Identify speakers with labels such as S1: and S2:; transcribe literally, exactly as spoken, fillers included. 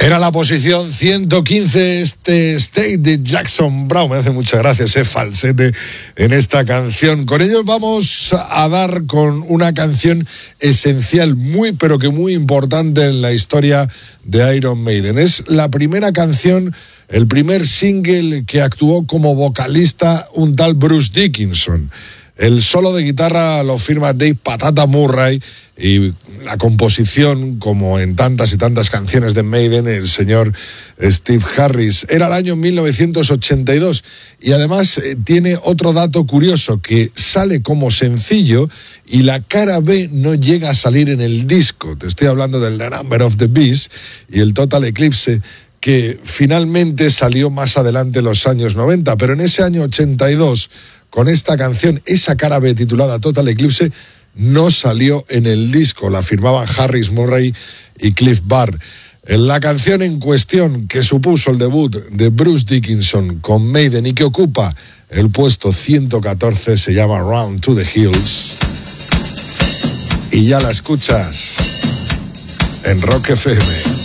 S1: Era la posición ciento quince este State de Jackson Browne. Me hace mucha gracia ese falsete en esta canción. Con ellos vamos a dar con una canción esencial, muy pero que muy importante en la historia de Iron Maiden. Es la primera canción, el primer single que actuó como vocalista un tal Bruce Dickinson. El solo de guitarra lo firma Dave Patata Murray y la composición, como en tantas y tantas canciones de Maiden, el señor Steve Harris. Era el año mil novecientos ochenta y dos y además eh, tiene otro dato curioso, que sale como sencillo y la cara B no llega a salir en el disco. Te estoy hablando del The Number of the Beast y el Total Eclipse, que finalmente salió más adelante en los años noventa, pero en ese año ochenta y dos, con esta canción, esa cara B titulada Total Eclipse, no salió en el disco. La firmaban Harris Murray y Cliff Burr. La canción en cuestión, que supuso el debut de Bruce Dickinson con Maiden y que ocupa el puesto ciento catorce, se llama Round to the Hills. Y ya la escuchas en Rock F M.